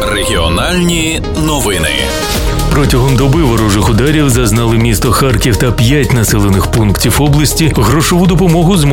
Регіональні новини. Протягом доби ворожих ударів зазнали місто Харків та 5 населених пунктів області. Грошову допомогу